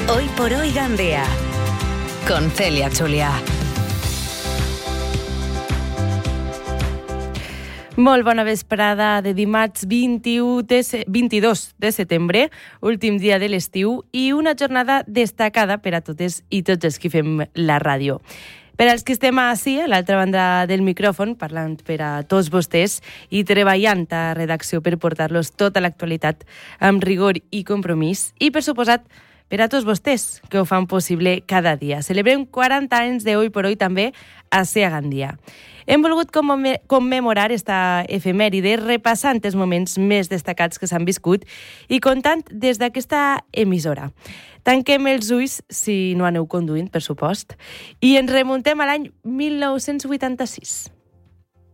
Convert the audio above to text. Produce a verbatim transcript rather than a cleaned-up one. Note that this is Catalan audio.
Hoy por hoy Gandea, con Celia Julià. Molt bona vesprada de dimarts vint-i-u de se... vint-i-dos de setembre, últim dia de l'estiu, i una jornada destacada per a totes i tots els que fem la ràdio. Per als que estem així, a l'altra banda del micròfon, parlant per a tots vostès i treballant a redacció per portar-los tota l'actualitat amb rigor i compromís, i per suposat, per a tots vostès, que ho fan possible cada dia. Celebrem quaranta anys de Hoy por Hoy també a C E A Gandia. Hem volgut commemorar esta efemèride repassant els moments més destacats que s'han viscut i contant des d'aquesta emissora. Tanquem els ulls, si no aneu conduint, per supost, i ens remuntem a l'any mil nou-cents vuitanta-sis.